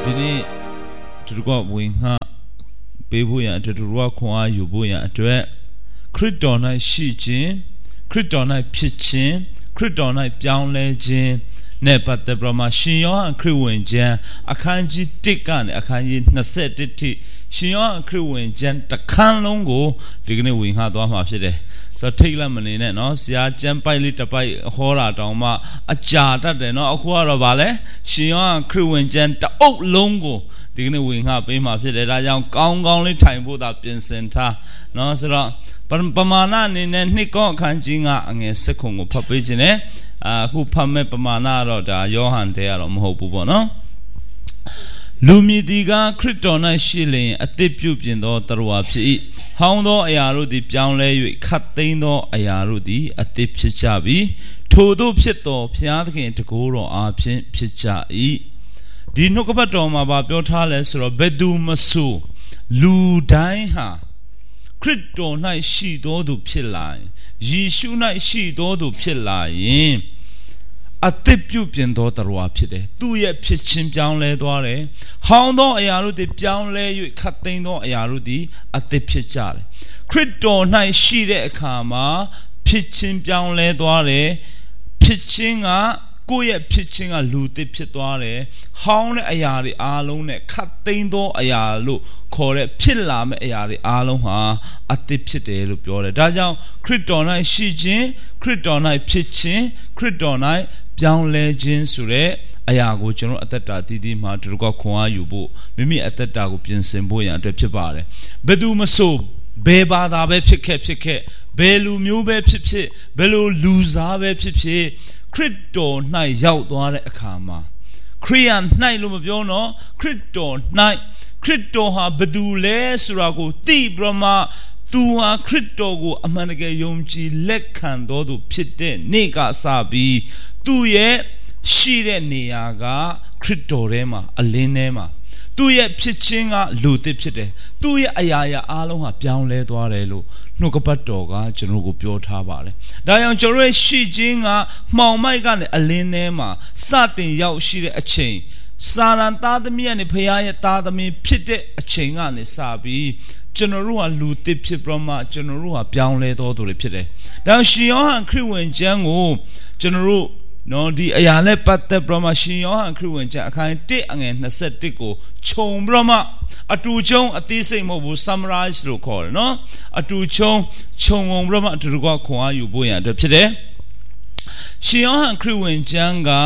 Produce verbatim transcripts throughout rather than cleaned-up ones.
ဒီနေ့သူတို့ကဝင်ဟာပေးဖို့ရအတွက်သူတို့ကခွန်အားယူဖို့ရအတွက်ခရစ်တော်၌ရှိခြင်းခရစ်တော်၌ဖြစ်ခြင်းခရစ်တော်၌ပြောင်းလဲခြင်းနဲ့ပတ်သက်ပြီးမှရှင်ယောဟန်ခရစ်ဝင်ကျမ်းအခန်းကြီးတစ်ကနေအခန်းကြီး၂၁ထိရှင်ယောဟန်ခရစ်ဝင်ကျမ်းတစ်ခန်းလုံးကိုဒီကနေ့ဝင်ဟာသွားမှာဖြစ်တယ်ဆိုတော့ထိတ်လန့်မနေနဲ့เนาะဆရာကျမ်းပိုက်လေးတစ်ပိုက်ဟောတာတောင်မှအကြာတတ်တယ်เนาะအခုကတော့ဗာလဲရှင်ယောဟန်ခရစ်ဝင်ကျမ်းတအုပ်လုံးကိုဒီကနေ့ဝင်ဟာပေးမှာဖြစ်တယ်ဒါကြောင့်ကောင်းကောင်းလေးထိုင်ဖို့သာပြင်ဆင်ထားเนาะဆိုတော့ပမာဏအနေနဲ့နှစ်ကောအခန်းကြီးကအငယ်၁၀ကိုဖတ်ပေးခြင်းနဲ့အခုဖတ်မဲ့ပမာဏတော့ဒါယောဟန်တဲကတော့မဟုတ်ဘူးပေါ့နော်လူမြည်ဒီကခရစ်တော်၌ရှိလျင်အသစ်ပြုပြင်သောတရဝါဖြစ်၏ဟောင်းသောအရာတို့သည်ပြောင်းလဲ၍ခတ်သိမ်းသောအရာတို့သည်အသစ်ဖြစ်ကြပြီထိုတို့ဖြစ်သောဘုရားသခင်တကိုးတော်အားဖြင့်ဖြစ်ကြ၏ဒီနှုတ်ကပတ်တော်မှာပြောထားလဲဆိုတော့ဘယ်သူမဆိုလူတိုင်းဟာခရစ်တော်၌ရှိသောသူဖြစ်လာရင်ယေရှု၌ရှိသောသူဖြစ်လာရင်အသစ်ပြုပြင်သောတရဝါဖြစ်တယ်သူ့ရဲ့ဖြစ်ချင်းပြောင်းလဲသွားတယ်ဟောင်းသောအရာတို့သည်ပြောင်းလဲ၍ခတ်သိမ်းသောအရာတို့သည်အသစ်ဖြစ်ကြတယ်ခရစ်တော်၌ရှိတဲ့အခါမှာဖြစ်ချင်းပြောင်းလဲသွားတယ်ဖြစ်ချင်းကကိုယ့်ရဲ့ဖြစ်ချင်းကလူသစ်ဖြစ်သွားတယ်ဟောင်းတဲ့အရာတွေအားလုံးနဲ့ခတ်သိမ်းသောအရာလို့ခေါ်တဲ့ဖြစ်လာမဲ့အရာတွေအားလုံးဟာအသစ်ဖြစ်တယ်လို့ပြောတယ်ဒါကြောင့်ခရစ်တော်၌ရှိခြင်းခရစ်တော်၌ဖြစ်ခြင်းခရစ်တော်၌ပြောင်းလဲခြင်းဆိုတဲ့အရာကိုကျွန်တော်အသက်တာတည်တည်မှာသူတို့ကခွန်အားယူဖို့မိမိအသက်တာကိုပြင်ဆင်ဖို့ရန်အတွက်ဖြစ်ပါတယ်ဘယ်သူမဆိုဘယ်ဘာသာပဲဖြစ်ခဲ့ဖြစ်ခဲ့ဘယ်လူမျိုးပဲဖြစ်ဖြစ်ဘယ်လိုလူစားပဲဖြစ်ဖြစ်ခရစ်တော်၌ရောက်သွားတဲ့အခါမှာခရိယန်၌လို့မပြောတော့ခရစ်တော်၌ခရစ်တော်ဟာဘယ်သူလဲဆိုတာကိုသိပြီးမှသူဟာခရစ်တော်ကိုအမှန်တကယ်ယုံကြည်လက်ခံတော်သူဖြစ်တဲ့နေ့ကစပြီးသူရဲ့ရှိတဲ့နေရာကခရစ်တော်ထဲမှာအလင်းထဲမှာသူရဲ့ဖြစ်ခြင်းကလူသစ်ဖြစ်တယ်သူရဲ့အရာရာအားလုံးဟာပြောင်းလဲသွားတယ်လို့နှုတ်ကပတ်တော်ကကျွန်တော်ကိုပြောထားပါတယ်ဒါကြောင့်ကျွန်တော်ရဲ့ရှိခြင်းကမှောင်မိုက်ကနေအလင်းထဲမှာစတင်ရောက်ရှိတဲ့အချိန်စာရန်သားသမီးကနေဖခင်ရဲ့သားသမီးဖြစ်တဲ့အချိန်ကနေစပြီးကျွန်တော်တို့ဟာလူသစ်ဖြစ်ပြီးမှကျွန်တော်တို့ဟာပြောင်းလဲတော်သူတွေဖြစ်တယ်ဒါကြောင့်ရှင်ယောဟန်ခရစ်ဝင်ကျမ်းကိုကျွန်တော်တို့နော်ဒီအရာနဲ့ပတ်သက်ပြီးမှရှင်ယောဟန်ခရစ်ဝင်ကျမ်းအခန်းတစ်အငယ်၂၁ကိုခြုံပြီးမှအတူချုံအသေးစိတ်မဟုတ်ဘူး summarize လို့ခေါ်တယ်နော်အတူချုံခြုံငုံပြီးမှအတူတကွခွန်အားယူဖို့ရန်အတွက်ဖြစ်တယ်ရှင်ယောဟန်ခရစ်ဝင်ကျမ်းက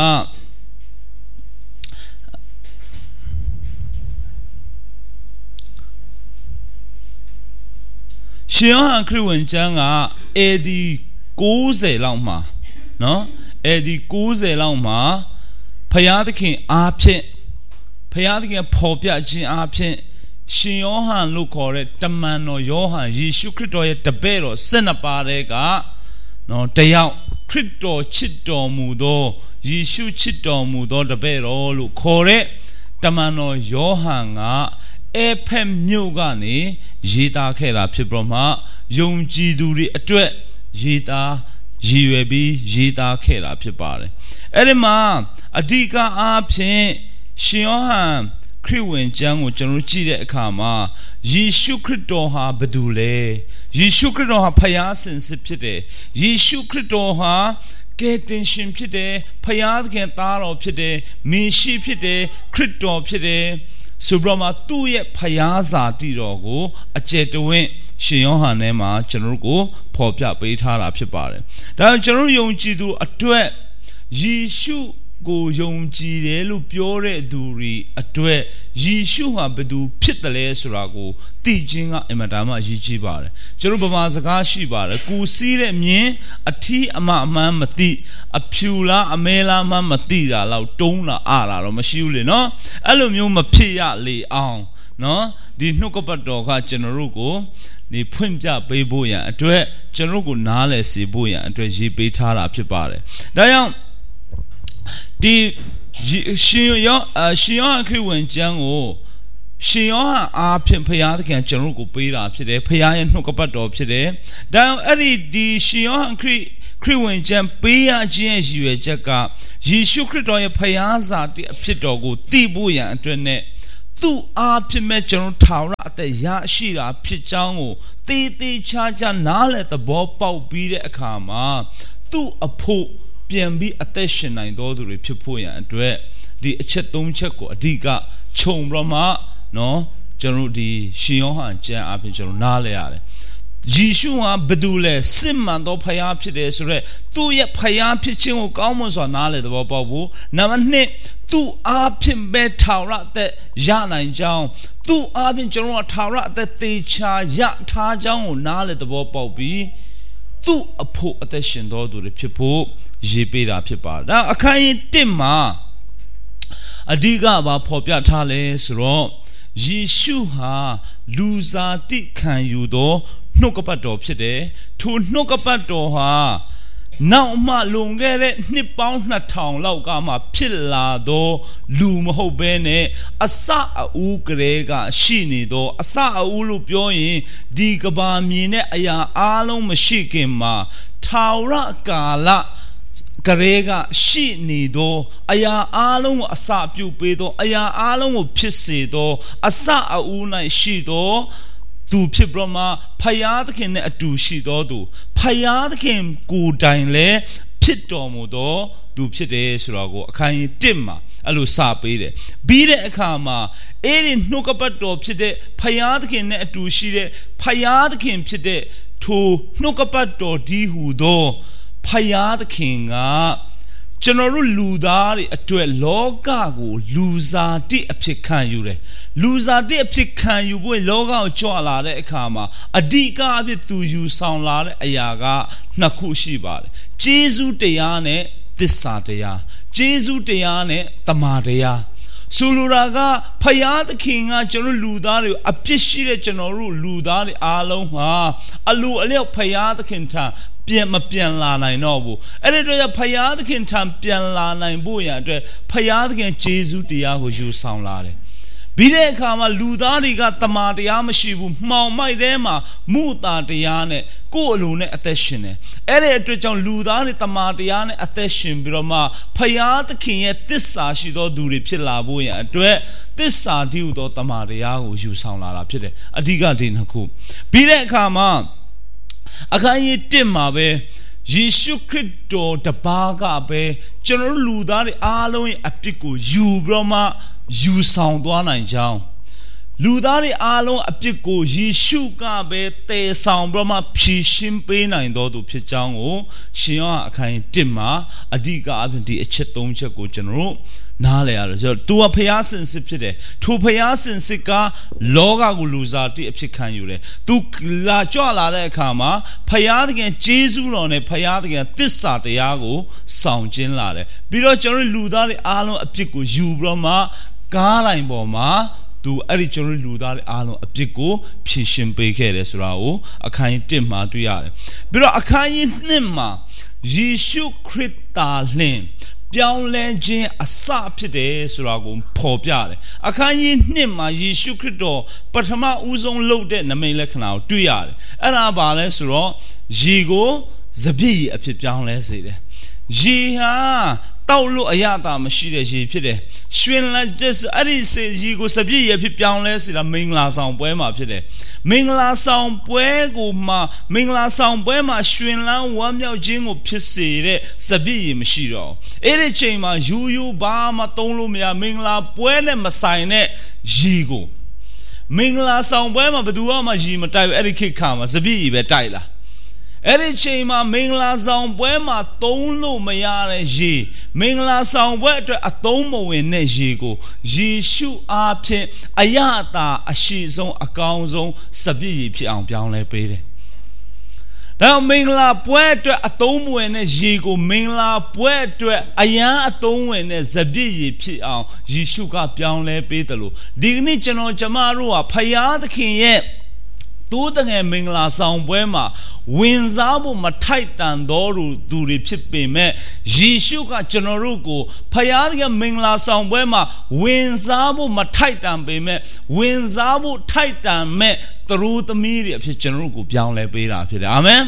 ရှင်ယောဟန်ခရစ်ဝင်ကျမ်းက A D ၉၀လောက်မှာနော်အဲ့ဒီ၉၀လောက်မှာဖယားသခင်အားဖြင့်ဖယားသခင်ပေါ်ပြခြင်းအားဖြင့်ရှင်ယောဟန်လို့ခေါ်တဲ့တမန်တော်ယောဟန်ယေရှုခရစ်တော်ရဲ့တပည့်တော်၁၂ပါးတဲ့ကနော်တယောက်ခရစ်တော်ချစ်တော်မူသောယေရှုချစ်တော်မူသောတပည့်တော်လို့ခေါ်တဲ့တမန်တော်ယောဟန်ကအေဖက်မြို့ကနေရေးသားခဲ့တာဖြစ်ပြီးမှယုံကြည်သူတွေအတွက်ရေးသားရည်ရွယ်ပြီးရေးသားခဲ့တာဖြစ်ပါတယ်အဲ့ဒီမှာအဓိကအားဖြင့်ရှင်ယောဟန်ခရစ်ဝင်ကျမ်းကိုကျွန်တော်ကြည့်တဲ့အခါမှာယေရှုခရစ်တော်ဟာဘယ်သူလဲယေရှုခရစ်တော်ဟာဖယားဆင်စစ်ဖြစ်တယ်ယေရှုခရစ်တော်ဟာကယ်တင်ရှင်ဖြစ်တယ်ဖယားသခင်သားတော်ဖြစ်တယ်မင်းရှိဖြစ်တယ်ခရစ်တော်ဖြစ်တယ်ဆိုပြီးတော့မှသူ့ရဲ့ဖယားစာတိတော်ကိုအကျယ်တဝင့်ရှင်ယောဟန်ထဲမှာကျွန်တော်တို့ကိုဖော်ပြပေးထားတာဖြစ်ပါတယ်ဒါကြောင့်ကျွန်တော်ယုံကြည်သူအတွက်ယေရှုကိုယုံကြည်တယ်လို့ပြောတဲ့သူတွေအတွက်ယေရှုဟာဘယ်သူဖြစ်တယ်လဲဆိုတာကိုသိခြင်းကအင်မတန်မှအရေးကြီးပါတယ်ကျွန်တော်ဗမာစကားရှိပါတယ်ကိုစီးတဲ့မြင်းအထီးအမအမှန်မသိအဖြူလားအမဲလားမှမသိတာလောက်တုံးတာအားလာတော့မရှိဘူးလေနော်အဲ့လိုမျိုးမဖြစ်ရလေအောင်နော်ဒီနှုတ်ကပတ်တော်ကကျွန်တော်တို့ကိုဒီဖွင့်ပြပေးဖို့ရန်အတွက်ကျွန်တော်ကိုနားလည်စေဖို့ရန်အတွက်ရေးပေးထားတာဖြစ်ပါတယ်ဒါကြောင့်ဒီရှင်ယောရှင်ယောခရစ်ဝင်ကျမ်းကိုရှင်ယောဟန်အားဖြင့်ဖယားသခင်ကျွန်တော်ကိုပေးတာဖြစ်တယ်ဖယားရဲ့နှုတ်ကပတ်တော်ဖြစ်တယ်ဒါကြောင့်အဲ့ဒီဒီရှင်ယောဟန်ခရစ်ခရစ်ဝင်ကျမ်းပေးရခြင်းရဲ့ရည်ရွယ်ချက်ကယေရှုခရစ်တော်ရဲ့ဖယားစာတိအဖြစ်တော်ကိုသိဖို့ရန်အတွက်နဲ့သူအားဖြင့်မဲ့ကျွန်တော်ထာဝရအသက်ရရှိတာဖြစ်ကြောင်းကိုသေသေးချာချာနားလည်သဘောပေါက်ပြီးတဲ့အခါမှာသူ့အဖို့ပြန်ပြီးအသက်ရှင်နိုင်တော်သူတွေဖြစ်ဖို့ရန်အတွက်ဒီအချက်သုံးချက်ကိုအဓိကခြုံပြီးမှနော်ကျွန်တော်ဒီရှင်ယောဟန်ကျမ်းအပြင်ကျွန်တော်နားလဲရတယ်ယေရှုဟာဘယ်သူလဲစစ်မှန်သောဖခင်ဖြစ်တယ်ဆိုတော့သူ့ရဲ့ဖခင်ဖြစ်ခြင်းကိုကောင်းမွန်စွာနားလည်သဘောပေါက်ဖို့နံပါတ်နှစ်သူ့အားဖြင့်ပဲထာဝရအသက်ရနိုင်ကြောင်းသူ့အားဖြင့်ကျွန်တော်ထာဝရအသက်သေချာရထားကြောင်းကိုနားလည်သဘောပေါက်ပြီးသူ့အဖို့အသက်ရှင်တော်သူတွေဖြစ်ဖို့ရေးပေးတာဖြစ်ပါတယ်ဒါအခန်းကြီးတစ်မှာအဓိကဘာဖော်ပြထားလဲဆိုတော့ယေရှုဟာလူစားတိခံယူသောနှုတ်ကပတ်တော်ဖြစ်တယ်ထိုနှုတ်ကပတ်တော်ဟာနောက်မှလွန်ခဲ့တဲ့နှစ်ပေါင်းနှစ်ထောင်လောက်ကမှဖြစ်လာသောလူမဟုတ်ဘဲနဲ့အစအဦးကလေးကရှိနေသောအစအဦးလို့ပြောရင်ဒီကဘာမြင်တဲ့အရာအားလုံးမရှိခင်မှာထာဝရကာလကလေးကရှိနေသောအရာအားလုံးကိုအစပြုပေးသောအရာအားလုံးကိုဖြစ်စေသောအစအဦး၌ရှိသောသူဖြစ်ပြီးမှဖယားသခင်နဲ့အတူရှိသောသူဖယားသခင်ကိုယ်တိုင်လည်းဖြစ်တော်မူသောသူဖြစ်တယ်ဆိုတော့ကိုအခန်းကြီးတစ်မှာအဲ့လိုစပေးတယ်ပြီးတဲ့အခါမှာအဲ့ဒီနှုတ်ကပတ်တော်ဖြစ်တဲ့ဖယားသခင်နဲ့အတူရှိတဲ့ဖယားသခင်ဖြစ်တဲ့ထိုနှုတ်ကပတ်တော်ဒီဟူသောဖယားသခင်ကကျွန်တော်တို့လူသားတွေအတွက်လောကကိုလူစားတိအဖြစ်ခံယူတယ်လူစားတိအဖြစ်ခံယူဖို့လောကကိုကြွလာတဲ့အခါမှာအဓိကအဖြစ်သူယူဆောင်လာတဲ့အရာကနှစ်ခုရှိပါတယ်ကျေးဇူးတရားနဲ့သစ္စာတရားကျေးဇူးတရားနဲ့တမာတရားဆိုလိုတာကဖယားသခင်ကကျွန်တော်လူသားတွေကိုအပြစ်ရှိတဲ့ကျွန်တော်တို့လူသားတွေအားလုံးဟာအလိုအလျောက်ဖယားသခင်ထံပြန်မပြန်လာနိုင်တော့ဘူးအဲ့ဒီတော့ဖယားသခင်ထံပြန်လာနိုင်ဖို့ရအတွက်ဖယားသခင်ဂျေဇုတရားကိုယူဆောင်လာတယ်ပြီးတဲ့အခါမှာလူသားတွေကတမာတရားမရှိဘူးမှောင်မိုက်ထဲမှာမုတာတရားနဲ့ကိုယ်အလိုနဲ့အသက်ရှင်တယ်အဲ့ဒီအတွက်ကြောင့်လူသားတွေတမာတရားနဲ့အသက်ရှင်ပြီးတော့မှဖယားသခင်ရဲ့သစ္စာရှိသောသူတွေဖြစ်လာဖို့ရအတွက်သစ္စာတည်းဟူသောတမာတရားကိုယူဆောင်လာတာဖြစ်တယ်အဓိကဒီနှစ်ခုပြီးတဲ့အခါမှာအခန်းကြီးတစ်မှာပဲယေရှုခရစ်တော်တပါးကပဲကျွန်တော်လူသားတွေအားလုံးရဲ့အပြစ်ကိုယူပြီးမှယူဆောင်သွားနိုင်ကြောင်းလူသားတွေအားလုံးအပြစ်ကိုယေရှုကပဲတည်ဆောင်ပြီးမှဖြေရှင်းပေးနိုင်တော်သူဖြစ်ကြောင်းကိုရှင်ယောဟန်အခန်းကြီးတစ်မှာအဓိကအဖြစ်ဒီအချက်သုံးချက်ကိုကျွန်တော်တို့နားလည်ရတယ်ဆိုတော့သူကဖျားစင်စစ်ဖြစ်တယ်ထိုဖျားစင်စစ်ကလောကကိုလူစားတိအဖြစ်ခံယူတယ်သူလာကြွလာတဲ့အခါမှာဖျားသခင်ဂျေဇုတော်နဲ့ဖျားသခင်သစ္စာတရားကိုဆောင်ကျင်းလာတယ်ပြီးတော့ကျွန်တော်လူသားတွေအားလုံးအပြစ်ကိုယူပြီးတော့မှကားတိုင်းပေါ်မှာသူအဲ့ဒီကျွန်တော်လူသားတွေအားလုံးအပြစ်ကိုဖြေရှင်းပေးခဲ့တယ်ဆိုတာကိုအခန်းကြီးတစ်မှာတွေ့ရတယ်ပြီးတော့အခန်းကြီးနှစ်မှာယေရှုခရစ်သားလင်ပြောင်းလဲခြင်းအစဖြစ်တယ်ဆိုတာကိုဖော်ပြတယ်အခန်းကြီးနှစ်မှာယေရှုခရစ်တော်ပထမဦးဆုံးလုပ်တဲ့နမိတ်လက္ခဏာကိုတွေ့ရတယ်အဲ့ဒါဘာလဲဆိုတော့ရေကိုစပျစ်ရည်အဖြစ်ပြောင်းလဲစေတယ်ရေဟာတောက်လို့အရသာမရှိတဲ့ရေဖြစ်တယ်ရွှင်လန်းတဲ့အဲ့ဒီစေရေကိုစပျစ်ရည်ဖြစ်ပြောင်းလဲစေတာမင်္ဂလာဆောင်ပွဲမှာဖြစ်တယ်မင်္ဂလာဆောင်ပွဲကိုမှမင်္ဂလာဆောင်ပွဲမှာရွှင်လန်းဝမ်းမြောက်ခြင်းကိုဖြစ်စေတဲ့စပျစ်ရည်မရှိတော့အဲ့ဒီချိန်မှာယူယူဘာမှသုံးလို့မရမင်္ဂလာပွဲနဲ့မဆိုင်တဲ့ရေကိုမင်္ဂလာဆောင်ပွဲမှာဘယ်သူမှရေမတိုက်ဘူးအဲ့ဒီခေတ်ခါမှာစပျစ်ရည်ပဲတိုက်လာအဲ့ဒီချိန်မှာမင်္ဂလာဆောင်ပွဲမှာသုံးလို့မရတဲ့ရေမင်္ဂလာဆောင်ပွဲအတွက်အသုံးမဝင်တဲ့ရေကိုယေရှုအားဖြင့်အယတာအရှိဆုံးအကောင်းဆုံးစပျစ်ရည်ဖြစ်အောင်ပြောင်းလဲပေးတယ်။ဒါမင်္ဂလာပွဲအတွက်အသုံးမဝင်တဲ့ရေကိုမင်္ဂလာပွဲအတွက်အယံအသုံးဝင်တဲ့စပျစ်ရည်ဖြစ်အောင်ယေရှုကပြောင်းလဲပေးတယ်လို့ဒီကနေ့ကျွန်တော်ကျမတို့ဟာဖယားသခင်ရဲ့တိုးတငယ်မင်္ဂလာဆောင်ပွဲမှာဝင်စားဖို့မထိုက်တန်တော်သူတွေဖြစ်ပေမဲ့ယေရှုကကျွန်တော်တို့ကိုဖယားသခင်မင်္ဂလာဆောင်ပွဲမှာဝင်စားဖို့မထိုက်တန်ပေမဲ့ဝင်စားဖို့ထိုက်တန်မဲ့သူတို့သမီးတွေအဖြစ်ကျွန်တော်တို့ကိုပြောင်းလဲပေးတာဖြစ်တယ်အာမင်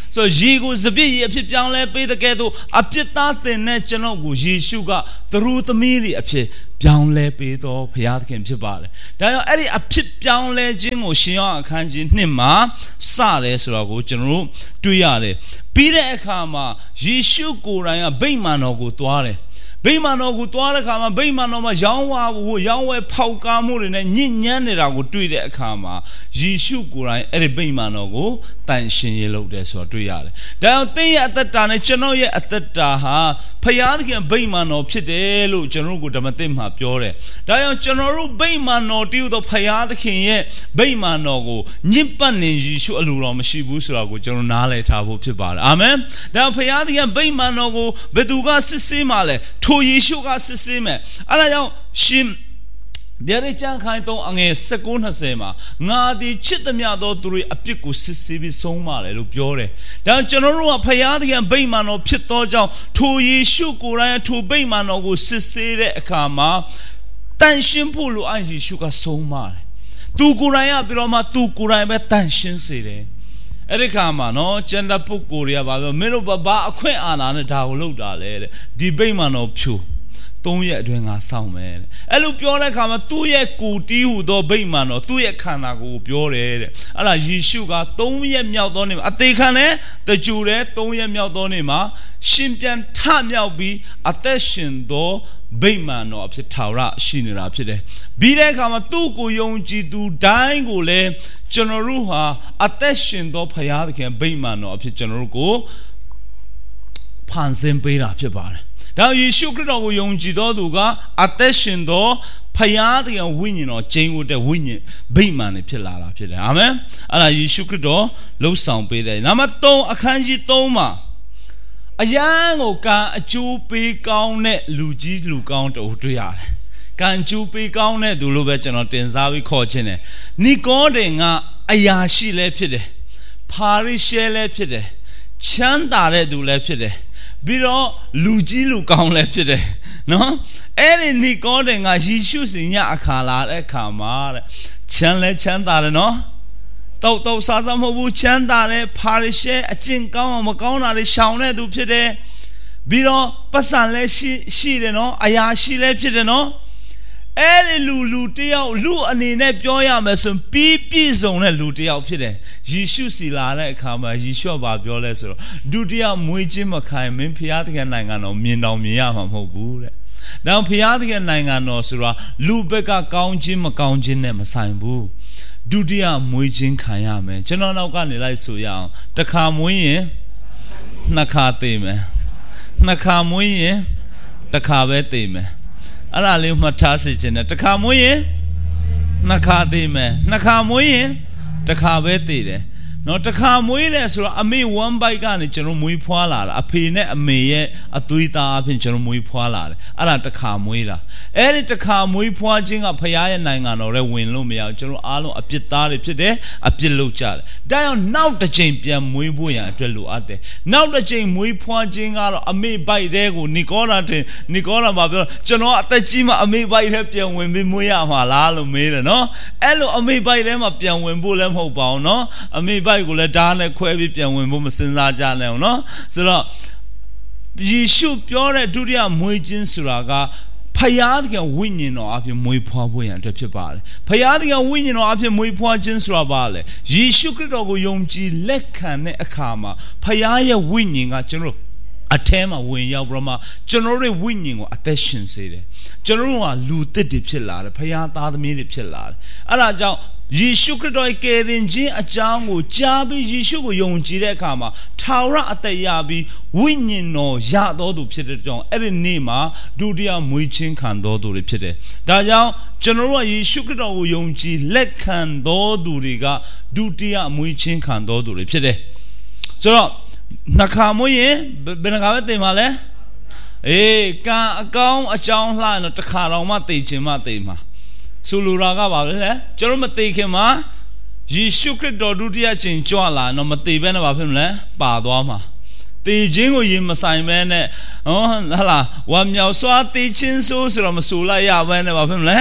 ဆိုရေကိုစပစ်ရေအဖြစ်ပြောင်းလဲပေးတဲ့ကဲ့သို့အပြစ်သားတင်တဲ့ကျွန်တော်ကိုယေရှုကသူတို့သမီးတွေအဖြစ်ပြောင်းလဲပေးတော်ဘုရားသခင်ဖြစ်ပါတယ်။ဒါကြောင့်အဲ့ဒီအဖြစ်ပြောင်းလဲခြင်းကိုရှင်ယောဟန်အခန်းကြီးနှစ်မှာစတယ်ဆိုတော့ကိုကျွန်တော်တို့တွေ့ရတယ်။ပြီးတဲ့အခါမှာယေရှုကိုယ်တိုင်ကဗိမာန်တော်ကိုသွားတယ်ဗိမာန်တော်ကိုသွားတဲ့အခါမှာဗိမာန်တော်မှာရောင်းဝါရောင်းဝဲဖောက်ကားမှုတွေနဲ့ညဉ့်ညမ်းနေတာကိုတွေ့တဲ့အခါမှာယေရှုကိုယ်တိုင်အဲ့ဒီဗိမာန်တော်ကိုတန်ရှင်းရေးလုပ်တယ်ဆိုတော့တွေ့ရတယ်။ဒါကြောင့်သင်ရဲ့အသက်တာနဲ့ကျွန်တော်ရဲ့အသက်တာဟာဖျားသခင်ဗိမာန်တော်ဖြစ်တယ်လို့ကျွန်တော်တို့ဓမ္မသစ်မှာပြောတယ်။ဒါကြောင့်ကျွန်တော်တို့ဗိမာန်တော်တည်သောဖျားသခင်ရဲ့ဗိမာန်တော်ကိုညစ်ပတ်နေယေရှုအလိုတော်မရှိဘူးဆိုတာကိုကျွန်တော်နားလည်ထားဖို့ဖြစ်ပါတယ်။အာမင်။ဒါဖျားသခင်ဗိမာန်တော်ကိုဘယ်သူကစစ်ဆေးမှလဲထိုယေရှုကစစ်ဆေးမယ်အဲ့ဒါကြောင့်ရှင်ဗျာဒိတ်ကျမ်းခိုင်းတော့အငယ်၁၉ ၂၀မှာငါသည်ချစ်သမျှသောသူတွေအပြစ်ကိုစစ်ဆေးပြီးဆုံးမတယ်လို့ပြောတယ်ဒါကြောင့်ကျွန်တော်တို့ကဖျားသခင်ဗိမာန်တော်ဖြစ်သောကြောင့်ထိုယေရှုကိုယ်တိုင်ထိုဗိမာန်တော်ကိုစစ်ဆေးတဲ့အခါမှာတန်ရှင်းဖို့လိုအပ်ယေရှုကဆုံးမတယ်သူကိုယ်တိုင်ကပြီးတော့မှသူကိုယ်တိုင်ပဲတန်ရှင်းစေတယ်အဲ့ဒီခါမှာနော်ကျန်တဲ့ပုဂ္ဂိုလ်တွေကဘာပြောမင်းတို့ဘာအခွင့်အာဏာနဲ့ဒါကိုလုပ်တာလဲတဲ့ဒီဗိမာန်တော်ဖြူသုံးရက်အတွင်းငါစောင့်မယ်တဲ့အဲ့လိုပြောတဲ့အခါမှာသူ့ရဲ့ကိုယ်တီးဟူသောဗိမာန်တော်သူ့ရဲ့ခန္ဓာကိုယ်ပြောတယ်တဲ့အဲ့ဒါယေရှုကသုံးရက်မြောက်သောနေ့မှာအသေးခံနဲ့တကြူတဲ့သုံးရက်မြောက်သောနေ့မှာရှင်ပြန်ထမြောက်ပြီးအသက်ရှင်သောဗိမာန်တော်အဖြစ်ထာဝရရှိနေတာဖြစ်တယ်ပြီးတဲ့အခါမှာသူ့ကိုယုံကြည်သူတိုင်းကိုလည်းကျွန်တော်တို့ဟာအသက်ရှင်သောဘုရားသခင်ဗိမာန်တော်အဖြစ်ကျွန်တော်တို့ကိုဖန်ဆင်းပေးတာဖြစ်ပါတယ်ဒါယေရှုခရစ်တော်ကိုယုံကြည်သောသူကအသက်ရှင်သောဖယားတရားဝိညာဉ်တော်ကျင်းဝတ်တဲ့ဝိညာဉ်ဗိမာန်နဲ့ဖြစ်လာတာဖြစ်တယ်အာမင်အဲ့ဒါယေရှုခရစ်တော်လှုပ်ဆောင်ပေးတယ်နံပါတ်သုံးအခန်းကြီးသုံးမှာအယံကိုကံအကျိုးပေးကောင်းတဲ့လူကြီးလူကောင်းတို့တွေ့ရတယ်ကံကျိုးပေးကောင်းတဲ့သူလို့ပဲကျွန်တော်တင်စားပြီးခေါ်ခြင်းတယ်နီကောဒေင်ကအရာရှိလည်းဖြစ်တယ်ဖာရိရှဲလည်းဖြစ်တယ်ချမ်းသာတဲ့သူလည်းဖြစ်တယ်ပြီးတော့လူကြီးလူကောင်းလည်းဖြစ်တယ်နော်အဲ့ဒီနီကောဒေင်ကယေရှုစီညအခါလာတဲ့အခါမှာတဲ့ချမ်းလဲချမ်းသာတယ်နော်တောက်တောက်စားစားမဟုတ်ဘူးချမ်းသာတယ်ဖာရိရှဲအကျင့်ကောင်းအောင်မကောင်းတာတွေရှောင်တဲ့သူဖြစ်တယ်ပြီးတော့ပတ်စံလည်းရှိရှိတယ်နော်အရာရှိလည်းဖြစ်တယ်နော်အဲ့ဒီလူလူတယောက်လူအနေနဲ့ပြောရမယ်ဆိုပြီးပြည့်စုံတဲ့လူတယောက်ဖြစ်တယ်ယေရှုစီလာတဲ့အခါမှာယေရှုကပြောလဲဆိုတော့ဒုတိယမွေးခြင်းမခိုင်မင်းဖျားသခင်နိုင်ငံတော်မြင်တော်မြင်ရမှာမဟုတ်ဘူးတဲ့။နောက်ဖျားသခင်နိုင်ငံတော်ဆိုတာလူဘက်ကကောင်းခြင်းမကောင်းခြင်းနဲ့မဆိုင်ဘူး။ဒုတိယမွေးခြင်းခံရမယ်။ကျွန်တော်နောက်ကနေလိုက်ဆိုရအောင်။တစ်ခါမွေးရင်နှစ်ခါသေမယ်။နှစ်ခါမွေးရင်တစ်ခါပဲသေမယ်။အဲ့ဒါလေးမှတ်ထားစေချင်တယ်တစ်ခါမွေးရင်နှစ်ခါသေးမယ်နှစ်ခါမွေးရင်တစ်ခါပဲသေးတယ်နော်တစ်ခါမွေးတယ်ဆိုတော့အမေ one bite ကနေကျွန်တော်မွေးဖွားလာတာအဖေနဲ့အမေရဲ့အသွေးသားအဖြစ်ကျွန်တော်မွေးဖွားလာတယ်အဲ့ဒါတစ်ခါမွေးတာအဲ့ဒီတစ်ခါမွေးဖွားခြင်းကဖခင်ရဲ့နိုင်ငံတော်ထဲဝင်လို့မရဘူးကျွန်တော်အားလုံးအပြစ်သားတွေဖြစ်တယ်အပြစ်လုပ်ကြတယ်ဒါကြောင့်နောက်တစ်ချိန်ပြန်မွေးဖို့ရန်အတွက်လိုအပ်တယ်နောက်တစ်ချိန်မွေးဖွားခြင်းကတော့အမေဘိုက်တဲကိုနီကောလာတင်နီကောလာမှာပြောကျွန်တော်အသက်ကြီးမှအမေဘိုက်ထဲပြန်ဝင်ပြီးမွေးရမှာလားလို့မေးတယ်နော်အဲ့လိုအမေဘိုက်ထဲမှာပြန်ဝင်ဖို့လည်းမဟုတ်ပါဘူးနော်အမေဘိုက်ကိုလည်းဓာတ်နဲ့ခွဲပြီးပြန်ဝင်ဖို့မစင်စားကြနဲ့အောင်နော်ဆိုတော့ယေရှုပြောတဲ့ဒုတိယမွေးခြင်းဆိုတာကဖယားသခင်ဝိညာဉ်တော်အဖြစ်မွေးဖွားဖို့ရန်အတွက်ဖြစ်ပါတယ်ဖယားသခင်ဝိညာဉ်တော်အဖြစ်မွေးဖွားခြင်းဆိုတာပါလေယေရှုခရစ်တော်ကိုယုံကြည်လက်ခံတဲ့အခါမှာဖယားရဲ့ဝိညာဉ်ကကျွန်တော်အထဲမှာဝင်ရောက်ပြီးတော့ကျွန်တော်တို့ဝိညာဉ်ကိုအသက်ရှင်စေတယ်ကျွန်တော်တို့ကလူသစ်တွေဖြစ်လာတယ်ဖယားသားသမီးတွေဖြစ်လာတယ်အဲ့ဒါကြောင့်ယေရှုခရစ်တော်ရဲ့ကယ်တင်ခြင်းအကြောင်းကိုကြားပြီးယေရှုကိုယုံကြည်တဲ့အခါမှာထာဝရအသက်ရပြီးဝိညာဉ်တော်ရတော်သူဖြစ်တဲ့ကြောင့်အဲ့ဒီနေ့မှာဒုတိယမွေးခြင်းခံတော်သူတွေဖြစ်တယ်။ဒါကြောင့်ကျွန်တော်တို့ကယေရှုခရစ်တော်ကိုယုံကြည်လက်ခံတော်သူတွေကဒုတိယမွေးခြင်းခံတော်သူတွေဖြစ်တယ်။ဆိုတော့နှခါမွေးရင်ဘယ်နှခါပဲသိမှာလဲ။အေးကံအကောင်းအကြောင်းလှရင်တော့တစ်ခါတော့မှသိခြင်းမှသိမှာဆိုလိုတာကပါလေကျွန်တော်မသိခင်မှာယေရှုခရစ်တော်ဒုတိယကျင့်ကြွလာတော့မသိဘဲနဲ့ဘာဖြစ်မလဲပါသွားမှာသိခြင်းကိုရင်မဆိုင်ဘဲနဲ့ဟောဟာလားဝါမြောက်စွာသိခြင်းဆိုဆိုတော့မဆိုလိုက်ရဘဲနဲ့ဘာဖြစ်မလဲ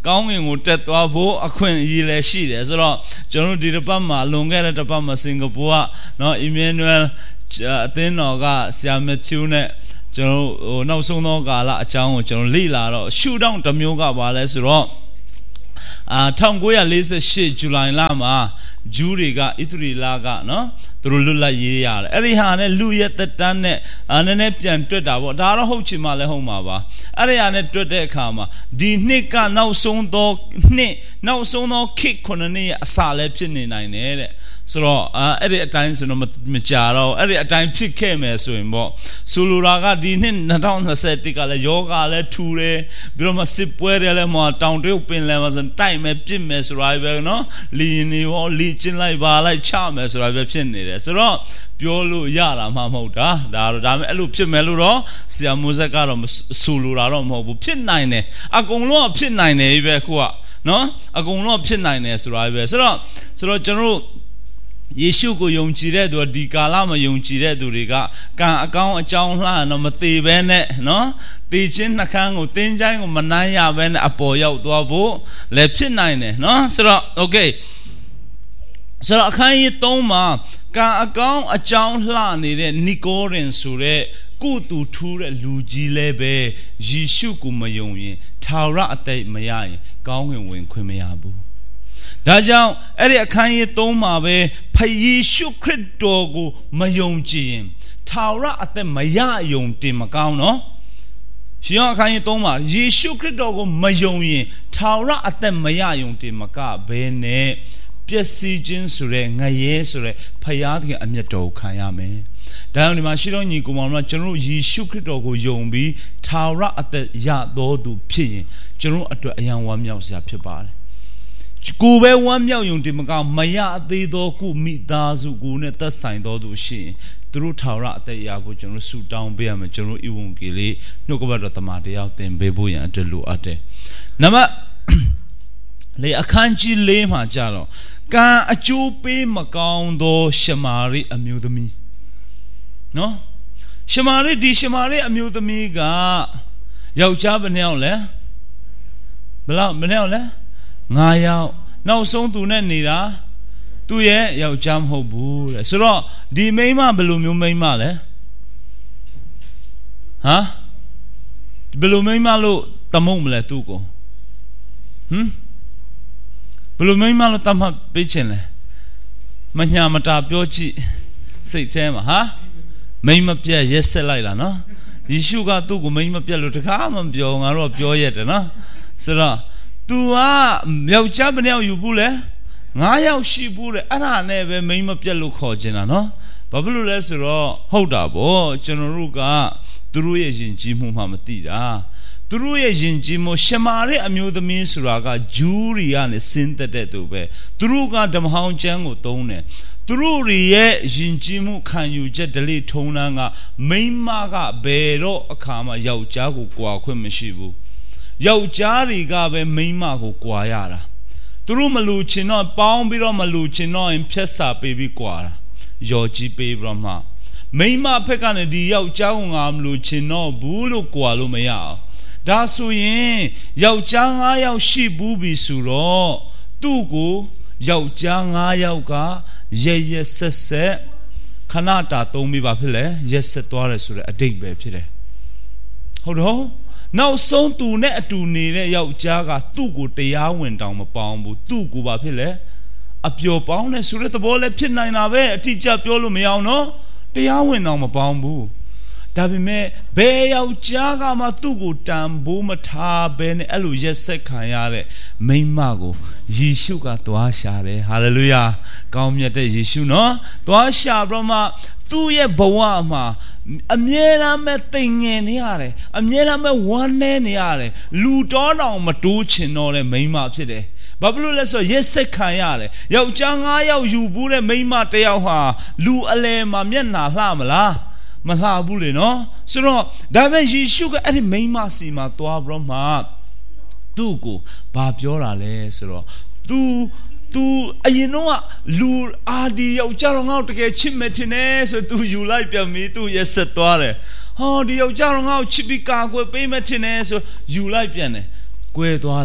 ကောင်းငင်ကိုတက်သွားဖို့အခွင့်အရေးလည်းရှိတယ်ဆိုတော့ကျွန်တော်ဒီတစ်ပတ်မှာလွန်ခဲ့တဲ့တစ်ပတ်မှာစင်ကာပူကနော် Emmanuel အသင်းတော်ကဆရာမချူးနဲ့ကျွန်တော်ဟိုနောက်ဆုံးသောကာလအကြောင်းကိုကျွန်တော်လေ့လာတော့ရှုထောင့်တစ်မျိုးကပါလဲဆိုတော့အာnineteen forty-eightဇူလိုင်လမှာဂျူးတွေကဣသရေလကနော်သူတို့လွတ်လပ်ရေးရတယ်အဲ့ဒီဟာနဲ့လူရဲ့တက်တန်းနဲ့အာနည်းနည်းပြန်တွက်တာပေါ့ဒါတော့ဟုတ်ချင်မှလည်းဟုတ်မှာပါအဲ့ဒီဟာနဲ့တွက်တဲ့အခါမှာဒီနှစ်ကနောက်ဆုံးသောနှစ်နောက်ဆုံးသောခေတ်ခုနှစ်နှစ်ရဲ့အစလည်းဖြစ်နေနိုင်တယ်တဲ့ဆိုတော့အာအဲ့ဒီအတိုင်းဆိုတော့မကြတော့အဲ့ဒီအတိုင်းဖြစ်ခဲ့မယ်ဆိုရင်ပေါ့ဆိုလိုတာကဒီနှစ်twenty twenty-oneကလည်းယောဂလည်းထူတယ်ပြီးတော့မှစစ်ပွဲတွေလည်းမတောင်တရုတ်ပင်လယ်မှာဆိုတိုက်မယ်ပြစ်မယ်ဆိုတာပဲနော်လီနေရောလီကျင်းလိုက်ပါလိုက်ချမယ်ဆိုတာပဲဖြစ်နေတယ်ဆိုတော့ပြောလို့ရတာမှမဟုတ်တာဒါတော့ဒါပေမဲ့အဲ့လိုဖြစ်မယ်လို့တော့ဆရာမိုးဆက်ကတော့ဆိုလိုတာတော့မဟုတ်ဘူးဖြစ်နိုင်တယ်အကုန်လုံးကဖြစ်နိုင်တယ်ပဲခုကနော်အကုန်လုံးဖြစ်နိုင်တယ်ဆိုတာပဲဆိုတော့ဆိုတော့ကျွန်တော်တို့ယေရှုကိုယုံကြည်တဲ့သူဒီကာလမှာယုံကြည်တဲ့သူတွေကကံအကောင်းအကြောင်းလှတော့မသေးဘဲနဲ့နော်သေခြင်းနှခမ်းကိုသင်ချိုင်းကိုမနှမ်းရဘဲနဲ့အပေါ်ရောက်သွားဖို့လည်းဖြစ်နိုင်တယ်နော်ဆိုတော့ okay ဆိုတော့အခန်းကြီးthreeမှာကံအကောင်းအကြောင်းလှနေတဲ့နီကိုရင်ဆိုတဲ့ကိုသူထူးတဲ့လူကြီးလည်းပဲယေရှုကိုမယုံရင်ထာဝရအသက်မရရင်ကောင်းကင်ဝင်ခွင့်မရဘူးဒါကြောင့်အဲ့ဒီအခန်းကြီးthreeမှာပဲဖယေရှုခရစ်တော်ကိုမယုံကြည်ရင်ထာဝရအသက်မရယုံတင်မကောင်းနော်ရှင်ယောဟန်အခန်းကြီးthreeမှာယေရှုခရစ်တော်ကိုမယုံရင်ထာဝရအသက်မရယုံတင်မကဘဲနဲ့ပျက်စီးခြင်းဆိုတဲ့ငရဲဆိုတဲ့ဖယားသခင်အမျက်တော်ကိုခံရမယ်ဒါကြောင့်ဒီမှာရှိတော်ညီကိုမောင်တို့ကျွန်တော်ယေရှုခရစ်တော်ကိုယုံပြီးထာဝရအသက်ရတော်သူဖြစ်ရင်ကျွန်တော်အတွက်အယံဝမ်းမြောက်စရာဖြစ်ပါတယ်ကိုယ်ပဲဝမ်းမြောက်ယုံတင်မကမရသေးသောကုမိသားစုကိုနဲ့သက်ဆိုင်တော်သူရှိရင်သူတို့ထာဝရအသက်ရာကိုကျွန်တော်ဆုတောင်းပေးရမယ်ကျွန်တော်ဤဝန်ကြီးလေးနှုတ်ကပတ်တော်တမန်တရားသင်ပေးဖို့ရန်အတွက်လိုအပ်တယ်နံပါတ်လေအခန်းကြီး၄မှာကြတော့ကံအကျိုးပေးမကောင်းသောရှမာရိအမျိုးသမီးနော်ရှမာရိဒီရှမာရိအမျိုးသမီးကယောက်ျားဘယ်နှယောက်လဲဘယ်လောက်ဘယ်နှယောက်လဲnineယောက်နောက်ဆုံးသူနဲ့နေတာသူရဲ့ယောက်ျားမဟုတ်ဘူးတဲ့ဆိုတော့ဒီမိန်းမဘယ်လိုမျိုးမိန်းမလဲဟမ်ဘယ်လိုမိန်းမလို့တမုံမလဲသူကိုဟမ်ဘယ်လိုမိန်းမလို့တတ်မှတ်ပေးခြင်းလဲမညာမတာပြောကြည့်စိတ်ထဲမှာဟာမိန်းမပြတ်ရက်ဆက်လိုက်လားနော်ယေရှုကသူ့ကိုမိန်းမပြတ်လို့တခါမှမပြောငါတို့ကပြောရတယ်နော်ဆိုတော့तू ကယောက်ျားဘယ်နှယောက်ယူဘူးလဲnineယောက်ရှိဘူးတဲ့အဲ့ဒါနဲ့ပဲမိန်းမပြတ်လို့ခေါ်ခြင်းလားနော်ဘာဖြစ်လို့လဲဆိုတော့ဟုတ်တာပေါ့ကျွန်တော်တို့ကသူတို့ရဲ့ယဉ်ကျေးမှုမှမသိတာသူတို့ရဲ့ယဉ်ကျေးမှုရှမာရိအမျိုးသမီးဆိုတာကဂျူးတွေကနေစင်းသက်တဲ့သူပဲသူတို့ကဓမ္မဟောင်းကျမ်းကိုသုံးတယ်သူတို့ရဲ့ယဉ်ကျေးမှုခံယူချက်ဒလိထုံးတန်းကမိန်းမကဘယ်တော့အခါမှယောက်ျားကိုကြွာခွင့်မရှိဘူးယောက်ျားတွေကပဲမိန်းမကိုကြွာရတာသူတို့မလူချင်တော့ပေါင်းပြီးတော့မလူချင်တော့ရင်ဖြက်စာပေးပြီးကြွာတာယော်ကြီးပေးပြီးတော့မှမိန်းမဖက်ကနေဒီယောက်ျားကိုငါမလူချင်တော့ဘူးလို့ကြွာလို့မရအောင်ဒါဆိုရင်ယောက်ျားnineယောက်ရှိဘူးပြီဆိုတော့သူ့ကိုယောက်ျားnineယောက်ကရဲရဲဆက်ဆက်ခဏတာသုံးပြီးပါဖြစ်လေရက်ဆက်သွားတယ်ဆိုတဲ့အတိတ်ပဲဖြစ်တယ်ဟုတ်တော့နောက်ဆုံးသူနဲ့အတူနေတဲ့ယောက်ျားကသူ့ကိုတရားဝင်တောင်မပေါင်းဘူးသူ့ကိုဘာဖြစ်လဲအပျော်ပေါင်းတယ်ဆိုတဲ့သဘောလည်းဖြစ်နိုင်တာပဲအတိအကျပြောလို့မရအောင်နော်တရားဝင်တောင်မပေါင်းဘူးဒါပေမဲ့ဘယ်ယောက်ျားကမှသူ့ကိုတန်ဖိုးမထားဘဲနဲ့အဲ့လိုရက်ဆက်ခံရတဲ့မိန်းမကိုယေရှုကသွားရှာတယ်ဟာလေလုယာကောင်းမြတ်တဲ့ယေရှုနော်သွားရှာပြီးတော့မှသူ့ရဲ့ဘဝမှာအမြဲတမ်းပဲတိမ်ငင်နေရတယ်အမြဲတမ်းပဲဝမ်းနည်းနေရတယ်လူတော်တောင်မတိုးချင်တော့တဲ့မိန်းမဖြစ်တယ်ဘာဖြစ်လို့လဲဆိုတော့ရက်ဆက်ခံရတယ်ယောက်ျားnineယောက်ယူဘူးတဲ့မိန်းမတစ်ယောက်ဟာလူအလယ်မှာမျက်နှာလှမလားမလှဘူးလေနော်ဆိုတော့ဒါပဲယေရှုကအဲ့ဒီမိန်းမစီမှာသွားပြီးတော့မှသူ့ကိုဘာပြောတာလဲဆိုတော့ तू तू အရင်တော့လူအာဒီယောက်ျားတော်ငါ့ကိုတကယ်ချစ်မယ်ထင်တယ်ဆို तू ယူလိုက်ပြန်ပြီ तू ရက်ဆက်သွားတယ်ဟောဒီယောက်ျားတော်ငါ့ကိုချစ်ပြီးကာကွယ်ပေးမယ်ထင်တယ်ဆိုယူလိုက်ပြန်တယ်ကွဲသွားတယ်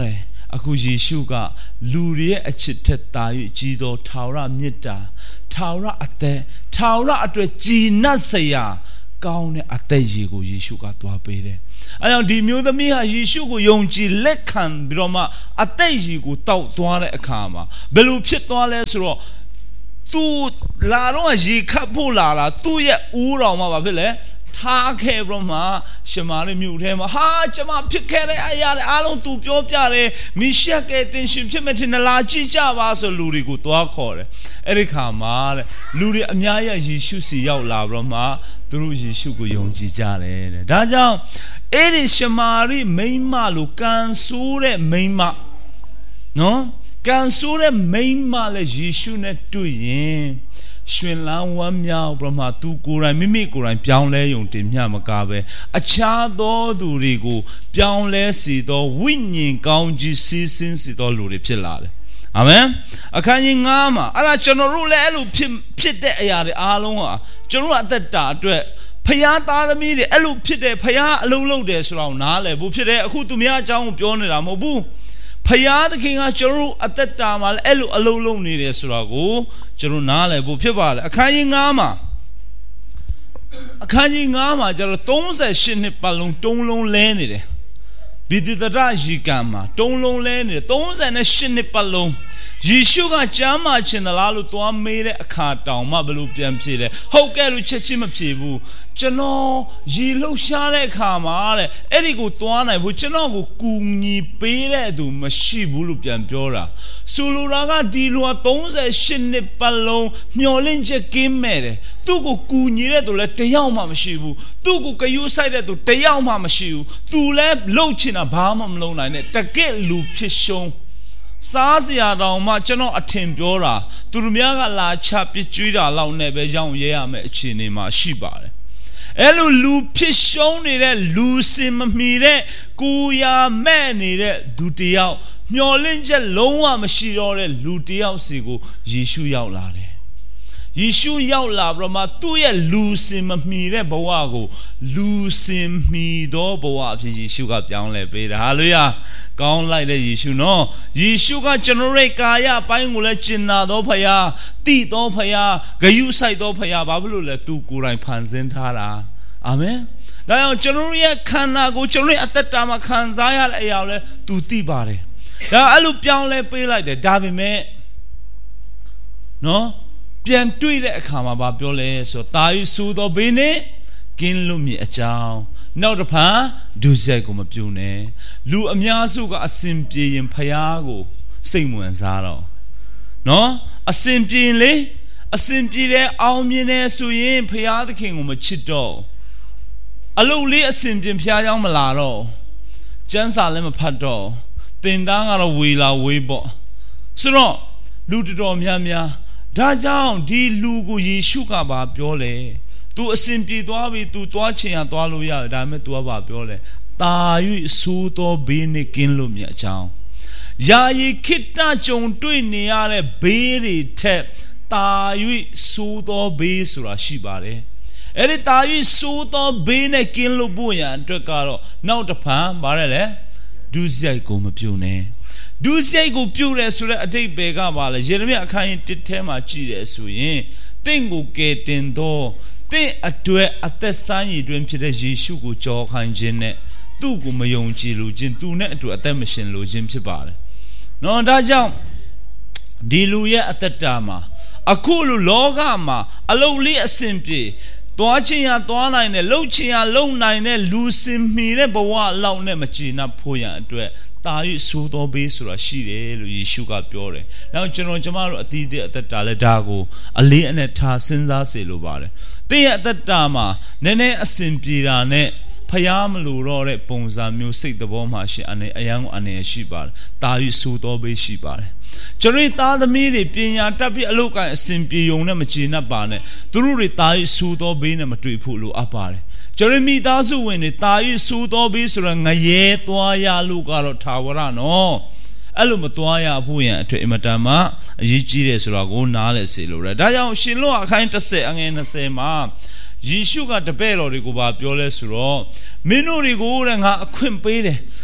အခုယေရှုကလူတွေရဲ့အချစ်ထက်သာ၍ကြီးသောထာဝရမေတ္တာထာဝရအသက်ထာဝရအတွက်ကြည်နပ်စရာကောင်းတဲ့အသက်ရည်ကိုယေရှုကသွားပေးတယ်။အဲကြောင့်ဒီမျိုးသမီးဟာယေရှုကိုယုံကြည်လက်ခံပြီးတော့မှအသက်ရည်ကိုတောက်သွားတဲ့အခါမှာဘယ်လိုဖြစ်သွားလဲဆိုတော့သူလာတော့ရေခတ်ဖို့လာတာသူ့ရဲ့ဦးတော်မှာဘာဖြစ်လဲထားခဲ့ပြီးတော့မှရှမာရိမြို့ထဲမှာဟာကျမဖြစ်ခဲ့တဲ့အရာတွေအားလုံးသူပြောပြတယ်မိရှက်ကဲတင်ရှင်ဖြစ်မဲ့ထင်လာကြည့်ကြပါဆိုလူတွေကိုသွားခေါ်တယ်အဲ့ဒီခါမှာတဲ့လူတွေအများကြီးယေရှုစီရောက်လာပြီးတော့မှသူတို့ယေရှုကိုယုံကြည်ကြတယ်တဲ့ဒါကြောင့်အဲ့ဒီရှမာရိမိန်းမလိုကန်ဆိုးတဲ့မိန်းမနော်ကန်ဆိုးတဲ့မိန်းမလည်းယေရှုနဲ့တွေ့ရင်ရှင်လန်းဝမ်းမြောက်ပြီးမှသူကိုယ်တိုင်မိမိကိုယ်တိုင်ပြောင်းလဲယုံတင်မြမကားပဲအခြားသောသူတွေကိုပြောင်းလဲစေသောဝိညာဉ်ကောင်းကြီးစီးဆင်းစေသောလူတွေဖြစ်လာတယ်အာမင်အခန်းကြီး၅မှာအဲ့ဒါကျွန်တော်တို့လည်းအဲ့လိုဖြစ်ဖြစ်တဲ့အရာတွေအားလုံးဟာကျွန်တော်တို့အသက်တာအတွက်ဖယားသားသမီးတွေအဲ့လိုဖြစ်တယ်ဖယားအလုံးလုံးတယ်ဆိုတော့နားလေဘူးဖြစ်တယ်အခုသူများအကြောင်းကိုပြောနေတာမဟုတ်ဘူးဖယားသခင်ကကျွန်တော်တို့အသက်တာမှာလည်းအဲ့လိုအလုံးလုံးနေတယ်ဆိုတော့ကိုကျွန်တော်နားလည်ဖို့ဖြစ်ပါတယ်အခန်းကြီး၅မှာအခန်းကြီး၅မှာကျွန်တော်သုံးဆယ်ရှစ်နှစ်ပတ်လုံးတုံးလုံးလဲနေတယ်ဗိဒိတရရီကံမှာတုံးလုံးလဲနေတယ်သုံးဆယ်ရှစ်နှစ်ပတ်လုံးယေရှုကကျမ်းမာခြင်းသလားလို့သွားမေးတဲ့အခါတောင်မှဘယ်လိုပြန်ဖြေလဲဟုတ်ကဲ့လို့ချက်ချင်းမဖြေဘူးကျွန်တော်ရေလှုပ်ရှားတဲ့အခါမှာတဲ့အဲ့ဒီကိုသွားနိုင်ဘူးကျွန်တော်ကိုကူညီပေးတဲ့သူမရှိဘူးလို့ပြန်ပြောတာဆိုလိုတာကဒီလူကသုံးဆယ်ရှစ်နှစ်ပတ်လုံးမျောလင့်ချက်ကင်းမဲ့တယ်သူ့ကိုကူညီတဲ့သူလည်းတယောက်မှမရှိဘူးသူ့ကိုဂရုစိုက်တဲ့သူတယောက်မှမရှိဘူးသူလည်းလှုပ်ချင်တာဘာမှမလုပ်နိုင်နဲ့တကယ့်လူဖြစ်ရှုံးစားစရာတောင်မှကျွန်တော်အထင်ပြောတာသူတို့များကလာချပစ်ကျွေးတာလောက်နဲ့ပဲရောင်းရဲရမယ်အခြေအနေမှာရှိပါတယ်အဲ့လိုလူဖြစ်ရှုံးနေတဲ့လူစင်မမီတဲ့ကိုရာမဲ့နေတဲ့သူတယောက်မျောလင့်ချက်လုံးဝမရှိတော့တဲ့လူတယောက်စီကိုယေရှုရောက်လာတယ်ယေရှုရောက်လာပြီးတော့မှသူ့ရဲ့လူစင်မမီတဲ့ဘဝကိုလူစင်မီသောဘဝအဖြစ်ယေရှုကပြောင်းလဲပေးတာဟာလေလုယာကောင်းလိုက်တဲ့ယေရှုနော်ယေရှုကကျွန်တော်ရဲ့ကာယအပိုင်းကိုလည်းကျင်နာသောဖခင်တိသောဖခင်ဂရုစိုက်သောဖခင်ဘာဖြစ်လို့လဲသူကိုယ်တိုင်ဖန်ဆင်းထားတာအာမင်ဒါကြောင့်ကျွန်တော်ရဲ့ခန္ဓာကိုကျွန်တော်ရဲ့အသက်တာမှာခံစားရတဲ့အရာကိုလည်းသူသိပါတယ်ဒါအဲ့လိုပြောင်းလဲပေးလိုက်တယ်ဒါပေမဲ့နော်ပြန်တွေ့တဲ့အခါမှာဘာပြောလဲဆိုတော့တာယူဆူသောဘေးနဲ့ကင်းလွတ်မြေအကြောင်းနောက်တစ်ဖန်ဒုစရိုက်ကိုမပြုနဲ့လူအများစုကအစင်ပြေရင်ဖျားကိုစိတ်ဝင်စားတော့နော်အစင်ပြေလေအစင်ပြေတဲ့အောင်မြင်တဲ့ဆိုရင်ဖျားသခင်ကိုမချစ်တော့အလုပ်လေးအစင်ပြေဖျားကြောင်းမလာတော့ကျမ်းစာလည်းမဖတ်တော့တင်တန်းကတော့ဝေလာဝေးပေါ့ဆိုတော့လူတော်တော်များများဒါကြောင့်ဒီလူကိုယေရှုကဘာပြောလဲ तू အစဉ်ပြေသွားပြီ तू သွားချင်ရသွားလို့ရတယ်ဒါပေမဲ့ तू ကဘာပြောလဲတာ၍ဆိုးသောဘေးနဲ့ကင်းလို့မြတ်အကြောင်းယာယီခိတ္တကြုံတွေ့နေရတဲ့ဘေးတွေထက်တာ၍ဆိုးသောဘေးဆိုတာရှိပါတယ်အဲ့ဒီတာ၍ဆိုးသောဘေးနဲ့ကင်းလို့ဖို့ရန်အတွက်ကတော့နောက်တစ်ဖန်ဗါတယ်လေဒုစရိုက်ကိုမပြုတ်နဲ့ဒုစရိုက်ကိုပြုတ်တယ်ဆိုတဲ့အတိတ်ပဲကပါလေယေရမိအခန်းကြီးတစ်ထဲမှာကြည့်တယ်ဆိုရင်တင့်ကိုကယ်တင်သောတင့်အတွက်အသက်ဆိုင်ရည်တွင်ဖြစ်တဲ့ယေရှုကိုကြော်ခိုင်းခြင်းနဲ့သူ့ကိုမယုံကြည်လို့ခြင်းသူနဲ့အတူအသက်မရှင်လို့ခြင်းဖြစ်ပါတယ်။နော်ဒါကြောင့်ဒီလူရဲ့အသက်တာမှာအခုလူလောကမှာအလုတ်လေးအစဉ်ပြေသွားခြင်းရသွားနိုင်တဲ့လှုပ်ခြင်းရလှုပ်နိုင်တဲ့လူစင်မီတဲ့ဘဝလောက်နဲ့မကျေနပ်ဖို့ရန်အတွက်တာ၍ဆိုးသောဘေးဆိုတာရှိတယ်လို့ယေရှုကပြောတယ်။နောက်ကျွန်တော်ကျမတို့အသီးသီးအသက်တာလဲဒါကိုအလေးအနက်ထားစဉ်းစားစေလိုပါတယ်။သင်ရဲ့အသက်တာမှာနည်းနည်းအစဉ်ပြေတာနဲ့ဖျားမလို့တော့တဲ့ပုံစံမျိုးစိတ်သဘောမှရှင်အနေအယံကိုအနေရှိပါတယ်။တာ၍ဆိုးသောဘေးရှိပါတယ်။ကျွန်တော်သားသမီးတွေပညာတတ်ပြီးအလုပ်ကအစဉ်ပြေုံနဲ့မကျေနပ်ပါနဲ့။သူတို့တွေတာ၍ဆိုးသောဘေးနဲ့မတွေ့ဖို့လိုအပ်ပါတယ်။ကျွန်တော်မိသားစုဝင်တွေတာ၍ဆိုးသောဘေးဆိုတော့ငရဲသွားရလို့ကတော့ထာဝရနော်အဲ့လိုမသွားရဖို့ရန်အတွက်အင်မတန်မှအရေးကြီးတယ်ဆိုတော့ကိုနားလဲစေလို့ရတယ်ဒါကြောင့်ရှင်လွတ်အခိုင်းတစ်ဆယ်အငယ်နှစ်ဆယ်မှာယေရှုကတပည့်တော်တွေကိုပါပြောလဲဆိုတော့မင်းတို့တွေကိုတဲ့ငါအခွင့်ပေးတယ်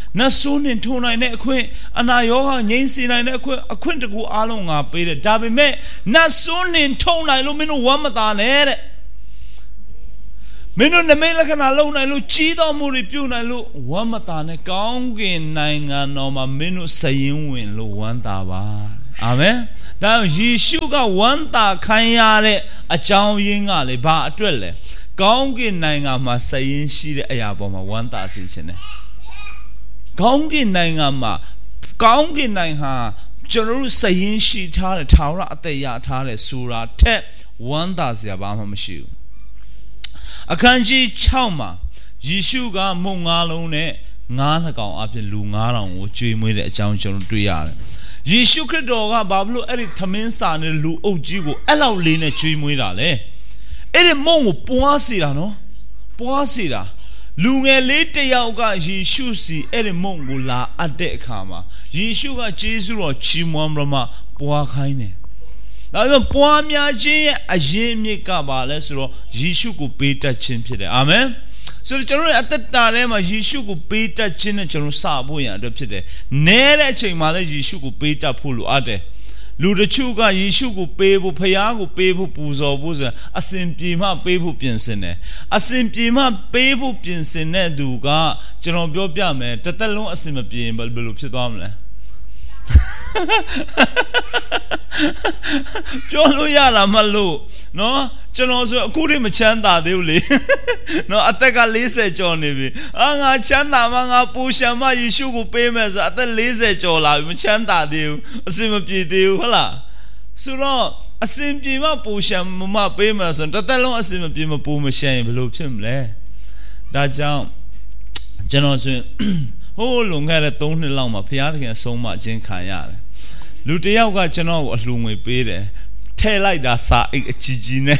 နတ်ဆိုးနှင်ထုံနိုင်တဲ့အခွင့်အနာရောဂါငြိမ်းစေနိုင်တဲ့အခွင့်အခွင့်တကူအားလုံးငါပေးတယ်ဒါပေမဲ့နတ်ဆိုးနှင်ထုံနိုင်လို့မင်းတို့ဝမ်းမသာနဲ့တဲ့မင်းတို့နမိတ်လက္ခဏာလုံနိုင်လို့ကြီးတော်မူတွေပြုနိုင်လို့ဝမ်းမသာနဲ့ကောင်းကင်နိုင်ငံတော်မှာမင်းတို့စရင်ဝင်လို့ဝမ်းသာပါအာမင်ဒါယေရှုကဝမ်းသာခိုင်းရတဲ့အကြောင်းရင်းကလေဘာအတွက်လဲကောင်းကင်နိုင်ငံမှာစရင်ရှိတဲ့အရာပေါ်မှာဝမ်းသာစေခြင်းနဲ့ကောင်းကင်နိုင်ငံမှာကောင်းကင်နိုင်ငံဟာကျွန်တော်တို့စရင်ရှိထားတဲ့ထာဝရအသက်ရထားတဲ့ဆိုတာထက်ဝမ်းသာစရာဘာမှမရှိဘူးအခန်းကြီး၆မှာယေရှုကမုံငါးလုံးနဲ့ငါးနှစ်ကောင်အပြင်လူငါးထောင်ကိုကြွေးမွေးတဲ့အကြောင်းကျွန်တော်တွေ့ရတယ်ယေရှုခရစ်တော်ကဘာလို့အဲ့ဒီသမင်းစာနဲ့လူအုပ်ကြီးကိုအဲ့လောက်လေးနဲ့ကြွေးမွေးတာလဲအဲ့ဒီမုံကိုပွားစေတာနော်ပွားစေတာလူငယ်လေးတယောက်ကယေရှုစီအဲ့ဒီမုံကိုလာအပ်တဲ့အခါမှာယေရှုကယေရှုတော်ချီးမွမ်းပြီးမှပွားခိုင်းတယ်ဒါကြောင့်ပွားများခြင်းရဲ့အရင်မြစ်ကပါလဲဆိုတော့ယေရှုကိုပေးတတ်ခြင်းဖြစ်တယ်အာမင်ဆိုတော့ကျွန်တော်ရဲ့အသက်တာထဲမှာယေရှုကိုပေးတတ်ခြင်းနဲ့ကျွန်တော်စဖို့ရအတွက်ဖြစ်တယ်နဲတဲ့အချိန်မှာလည်းယေရှုကိုပေးတတ်ဖို့လိုအပ်တယ်လူတချို့ကယေရှုကိုပေးဖို့ဖခင်ကိုပေးဖို့ပူဇော်ဖို့ဆိုအစဉ်ပြေမှပေးဖို့ပြင်ဆင်တယ်အစဉ်ပြေမှပေးဖို့ပြင်ဆင်တဲ့သူကကျွန်တော်ပြောပြမယ်တစ်သက်လုံးအစဉ်မပြေရင်ဘယ်လိုဖြစ်သွားမလဲပြောလို့ရလားမလို့နော်ကျွန်တော်ဆိုအခုတည်းမချမ်းသာသေးဘူးလေနော်အသက်က၄၀ကျော်နေပြီအာငါချမ်းသာမှငါပူရှံမယေရှုကိုပေးမယ်ဆိုအသက်၄၀ကျော်လာပြီမချမ်းသာသေးဘူးအစင်မပြေသေးဘူးဟုတ်လားဆိုတော့အစင်ပြေမှပူရှံမပေးမယ်ဆိုတော့တစ်သက်လုံးအစင်မပြေမပူမရှံရင်ဘယ်လိုဖြစ်မလဲဒါကြောင့်ကျွန်တော်ဆိုဟိုးလွန်ခဲ့တဲ့၃နှစ်လောက်မှာဘုရားသခင်ဆုံးမခြင်းခံရတယ်လူတယောက်ကကျွန်တော်ကိုအလှူငွေပေးတယ်ထဲလိုက်တာစာအိတ်အကြီးကြီးနဲ့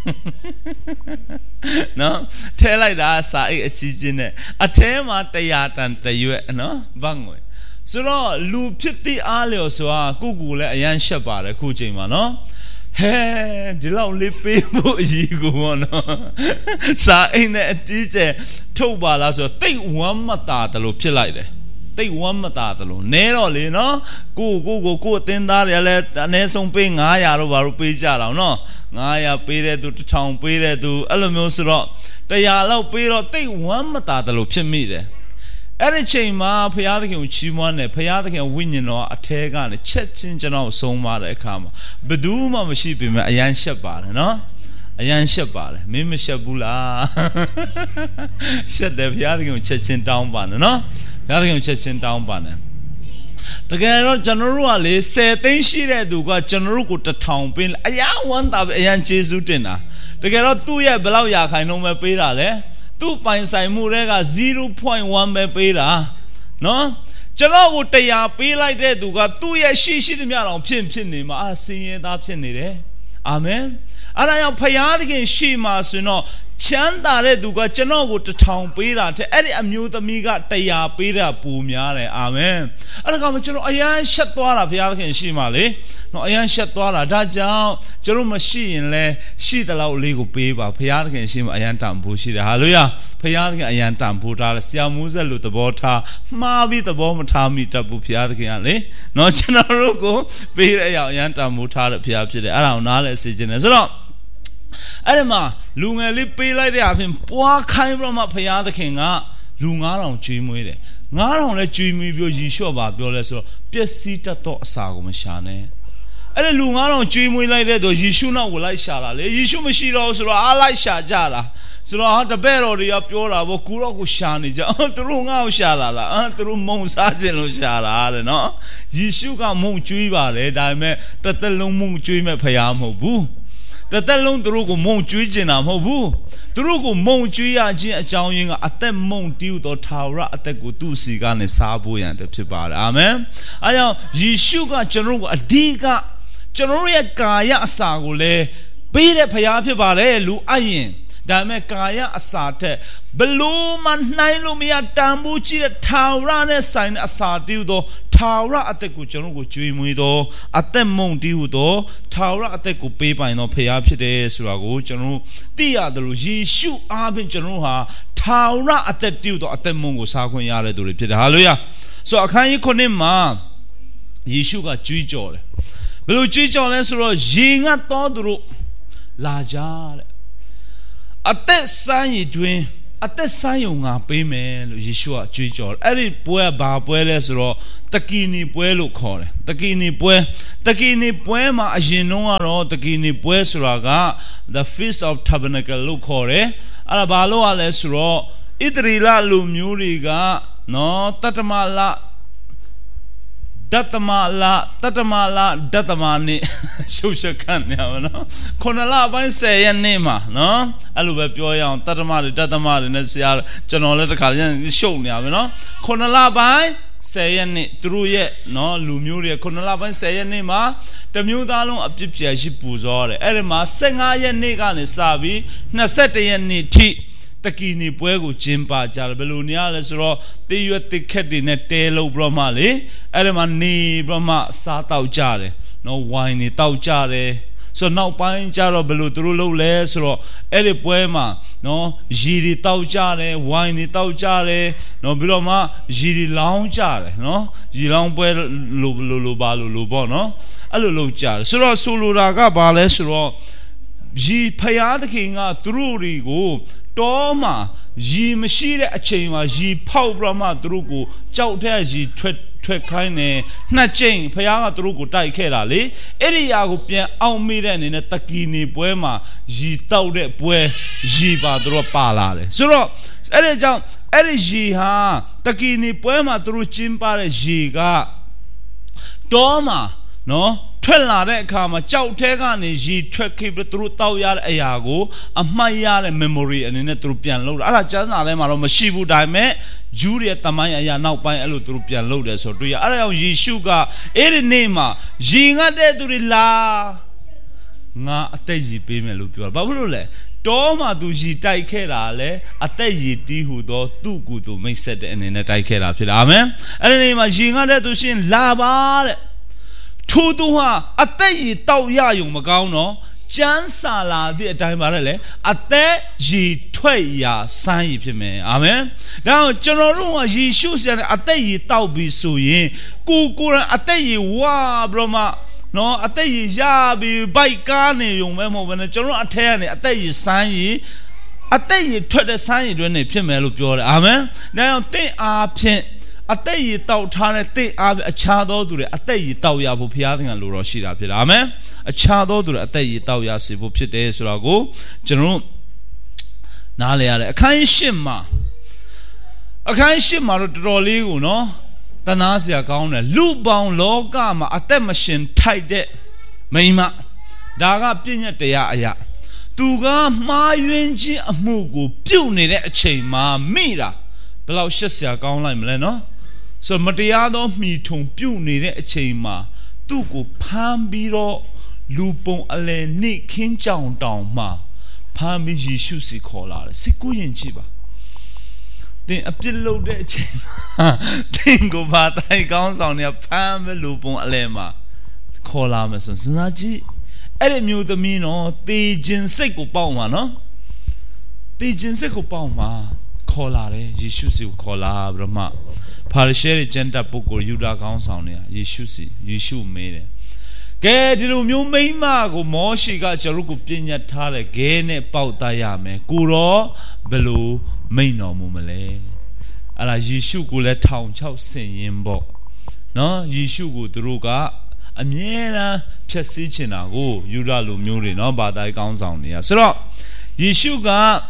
နော်ထဲလိုက်တာစာအိတ်အကြီးကြီးနဲ့အထဲမှာတရားတန်တရွက်နော်ဘတ်ငွေဆိုတော့လူဖြစ်သည့်အားလျော်ဆိုတာကိုကူလည်းအရန်ရှက်ပါတယ်ခုချိန်မှာနော်ဟဲဒီလောက်လေးပေးဖို့အကြီးကိုပေါ့နော်စာအိတ်နဲ့အတီးကျထုတ်ပါလားဆိုတော့တိတ်ဝမ်းမသာတယ်လို့ဖြစ်လိုက်တယ်တိတ်ဝမ်းမသာတယ်လို့နဲတော့လေနော်ကိုကိုကိုကိုအတင်းသားတွေလည်းအနည်းဆုံးပေး၅ရာတော့ဘာလို့ပေးကြတော့နော်၅ရာပေးတဲ့သူတစ်ထောင်ပေးတဲ့သူအဲ့လိုမျိုးဆိုတော့တရားလောက်ပေးတော့တိတ်ဝမ်းမသာတယ်လို့ဖြစ်မိတယ်အဲ့ဒီချိန်မှာဘုရားသခင်ကိုချီးမွမ်းတယ်ဘုရားသခင်ဝိညာဉ်တော်အထဲကနေချက်ချင်းကျွန်တော်ဆုံးမတဲ့အခါမှာဘယ်သူမှမရှိပေမဲ့အရန်ရှက်ပါတယ်နော်အရန်ရှက်ပါတယ်မင်းမရှက်ဘူးလားရှက်တယ်ဘုရားသခင်ကိုချက်ချင်းတောင်းပါနော်ဘုရားသခင်ကိုချက်ချင်းတောင်းပါနဲ့တကယ်တော့ကျွန်တော်တို့ကလေဆယ်သိန်းရှိတဲ့သူကကျွန်တော်တို့ကိုတစ်ထောင်ပေးအရန်ဝမ်းသာပဲအရန်ကျေးဇူးတင်တာတကယ်တော့သူ့ရဲ့ဘယ်လောက်ရာခိုင်နှုန်းပဲပေးတာလဲသူ့ပိုင်ဆိုင်မှုတွေကဇီရိုပွိုင့်ဝန်းပဲပေးတာနော်ကျွန်တော်ကိုတရားပေးလိုက်တဲ့သူကသူ့ရဲ့ရှိရှိသမျှတောင်ဖြစ်ဖြစ်နေမှာအစင်းရဲသားဖြစ်နေတယ်အာမင်အဲ့ဒါကြောင့်ဖခင်သခင်ရှိမှာဆိုတော့ချမ်းသာတဲ့သူကကျွန်တော်ကိုတစ်ထောင်ပေးတာတဲ့အဲ့ဒီအမျိုးသမီးကတရားပေးတာပူများတယ်အာမင်အဲ့ဒါကမှကျွန်တော်အရန်ရှက်သွားတာဘုရားသခင်ရှိမှာလေနော်အရန်ရှက်သွားတာဒါကြောင့်ကျွန်တော်မရှိရင်လဲရှိတဲ့လောက်လေးကိုပေးပါဘုရားသခင်ရှိမှာအရန်တန်ဖိုးရှိတယ်ဟာလေလုယာဘုရားသခင်အရန်တန်ဖိုးထားတယ်ဆရာမိုးဆက်လို့သဘောထားမှားပြီးသဘောမထားမိတတ်ဘူးဘုရားသခင်ကလေနော်ကျွန်တော်တို့ကိုပေးတဲ့အရာအရန်တန်ဖိုးထားတဲ့ဘုရားဖြစ်တယ်အဲ့ဒါကိုနားလဲစေခြင်းတယ်ဆိုတော့အဲ့ဒီမှာလူငယ်လေးပေးလိုက်တဲ့အပြင်ပွားခိုင်းပြီးမှဘုရားသခင်ကလူငါးထောင်ကျွေးမွေးတယ်ငါးထောင်လည်းကျွေးမွေးပြီးယေရှုပါပြောလဲဆိုတော့ပျက်စီးတတ်သောအစာကိုမရှာနဲ့အဲ့ဒီလူငါးထောင်ကျွေးမွေးလိုက်တဲ့တော့ယေရှုနောက်ကိုလိုက်ရှာတာလေယေရှုမရှိတော့ဆိုတော့အားလိုက်ရှာကြတာဆိုတော့ဟာတပည့်တော်တွေကပြောတာပေါ့ကိုတော့ကိုရှာနေကြအော်သူတို့ငါ့ကိုရှာလာလားအာသူတို့မုံစားခြင်းလို့ရှာတာတဲ့နော်ယေရှုကမုံကျွေးပါတယ်ဒါပေမဲ့တစ်သက်လုံးမုံကျွေးမဲ့ဖရားမဟုတ်ဘူးတသက်လုံးသူတို့ကိုမုံကျွေးကျင်တာမဟုတ်ဘူးသူတို့ကိုမုံကျွေးရခြင်းအကြောင်းရင်းကအသက်မုံတီးသောထာဝရအသက်ကိုသူ့စီကနေစားဖို့ရန်တဖြစ်ပါတယ်အာမင်အဲကြောင့်ယေရှုကကျွန်တော်တို့ကိုအဓိကကျွန်တော်တို့ရဲ့ကာယအစာကိုလည်းပေးတဲ့ဖရားဖြစ်ပါတယ်လူအရင်ဒါပေမဲ့ကာယအစာတဲ့ဘလို့မနိုင်လို့မရတန်ဖိုးကြီးတဲ့ထာဝရနဲ့ဆိုင်တဲ့အစာတီးသော Taura ateku Jonugo Juimuido, Atemon Diudo, Taura ateku Pepa no Peapide Surago, Jonu, Dia the Luji, Shu Abin Januha, Taura atetudo Atemongo Sakun Yare to repeat. Hallelujah. So I can't conima Yeshuga Jujo. Below Jujo Lesro, Jinga Todru, Lajar. At that sign, dream. At that sign, payment, Yeshua, Chichor, every poor Babueles ro, Takini Puelo core, Takini Pue, Takini Poema, Ajinoa ro, Takini Puesraga, the Feast of Tabernacle Lucore, Alabalo Ales ro, Idrila Lumuriga, no, Tatamala. Datamala, Tatamala, Datamani, Shushakan, no? Konala by say a name, no? Alubepioya, Tatamali, Datamali, Nessia, Janoleta, show me, no? Konala by say any through yet, no? Lumuria, Konala by say a name, the Mudalo, a pipia, Shipuzore, Erema, Senga, Nigan, Sabi, Nasete, and Niti. Takini Puego Jimpa Jalbelunia Lesro, the you at the Kedine Telo Bromali, Eremani Broma Satau Jare, no whiny Tau Jare. So now Pine Jaro Belutrulo Lesro, Eri Poema, no Giri Tau Jare, whiny Tau Jare, no Broma, Giri Lounge Jare, no Gilang Puel Lulubalu Lubono, Alulu Jare. So Suluraga Balesro, G Payad King a Trurigo. Toma, ye machine a chain, ye pow brahma drugu, chowta ye tread tread kind, not chain, payanga drugu, tai kerali, Eriago pia, au miren in a takini poema, ye taude pue, ye badro palale. So, Erijan, Eriji ha, takini poema through chimpare jiga. Toma, no? Twella de Kama, Chow Tegani, G, Trek keep through Tauyar Ayago, a Maya memory and in a Trupian load. Alajana, Mashibu Dime, Julia Tamaya, now by a Trupian loader. So do you? Ara G Sugar, Eri Nema, Jinga de Durilla Nga Ateji Pime Lupio, Babule. Toma do G Taikerale, Ateji Tihudo, too good to make set and in a Taikera. Amen. And name a Jinga de Shin Lava. Tuduha, Ate Tau Yayung Magauno, Jan Sala, the time barele, Ate Ji Twaya, Sai Pime. Amen. Now, General Ji Shus and Ate Tau Bisuye, Kukura Ate Wa Broma, no, Ate Yabi, Baikani, young memo when a general attorney, Ate Sai, Ate Twada Sai, when they Pimelo Pure. Amen. Now, they are Pin. Ate Tau Tanate a chado dure, Ate Tau Yabu Piating and Luroshida Pirame, a chado dure, Ate Tau Yasibu Pite Surago, General Nalia, a kind shimma. A kind shimma droligu, no? Tanasia Gauna, Lubound Logama, Ate machine tight de Maima Daga Pina Tea. Tuga Ma Yunji Amugu, Puni Chema, Mira, Below Shessia Gaunline Leno. So Matiado mi tong piu ni de chema tu ko pham bi ro lupong ale ni khin chaung taung ma pham bi Yeshu si khaw la de sit ku yin chi ba tin apit lou de chema tin ko ba tai kaung saung ni pham bi lupong ale ma khaw la ma so sin sa ji ai de myo thami no te jin sait ko paung ma no te jin sait ko paung ma khaw la de Yeshu si ko khaw la Brahma Parisheri Genta Poko Yuda Council, Yeshu, Yeshu made it. Get it, you may mago, Moshi got Jaruku Pina Tare, Gene Pautayame, Kuro, Belu, Maino Mumale. Ala Yeshu go let town chow sing in bo. No, Yeshu go druga, a miena Pesichina go, Yuda Lumuri, no, but I council near. So, Yeshu got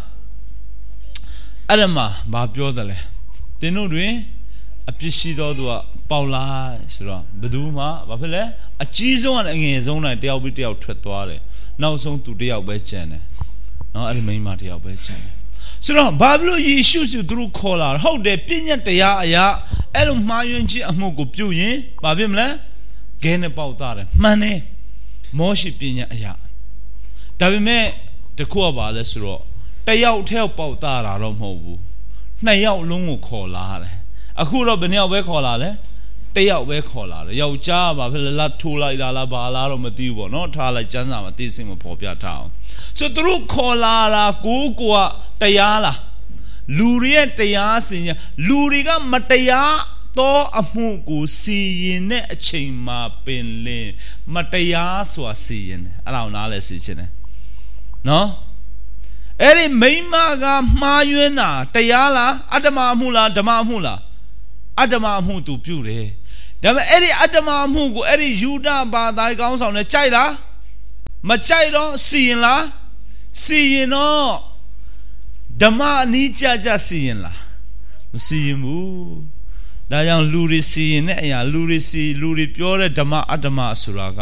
Adama, Babiodale. They know doing. A Pishido to a Paula, Sura, Beduma, Bapele, a Chizo and a zone I deal with the Tretuare. Now song to the Albechene. No, I remain Mati Albechene. Sura, Bablo Yeshu you drew collar. How de Pina Tea, ya, Elum Mayunji Amugo Puye, Babimle, Gene Pautare, Mane, Moshi Pina, ya. Davime, the Kuaba, Lesro, they out help Pautara, Romobu. Nay out Lungo collar. A cool of the near way collar, တယောက်ပဲခေါ်လာတယ်ယောက်ျားဘာဖြစ်လဲလက်ထိုးလိုက်တာလားဘာလားတော့မသိဘူးပေါ့နော်ထားလိုက်ကျမ်းစာမှာသိစင်မပေါ်ပြထားအောင်ဆိုသူတို့ခေါ်လာတာကိုကိုကတရားလားလူတွေရဲ့တရားစင်လူတွေကမတရားသောအမှုကိုစီရင်တဲ့အချိန်မှာပင်လင်မတရားစွာစီရင်တယ်အဲ့ဒါကိုနားလဲစီချင်တယ်နော်အဲ့ဒီမိန်းမကမှားယွင်းတာတရားလားအတ္တမမှုလားဓမ္မမှုလားအတ္တမမှုသူပြုတယ်ဒါပေမဲ့အဲ့ဒီအတ္တမမှုကိုအဲ့ဒီယူဒဘာသာကောင်းဆောင်နဲ့ကြိုက်လားမကြိုက်တော့စီရင်လားစီရင်တော့ဓမ္မအနိကြကြစီရင်လားမစီရင်ဘူးဒါကြောင့်လူတွေစီရင်တဲ့အရာလူတွေစီလူတွေပြောတဲ့ဓမ္မအတ္တမဆိုတာက